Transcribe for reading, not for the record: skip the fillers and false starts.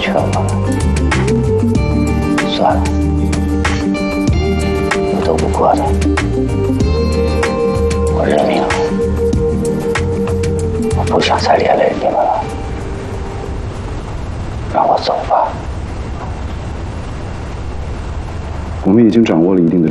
劝我了。算了，我斗不过他，我认命了。我不想再连累你们了，让我走吧。 我们已经掌握了一定的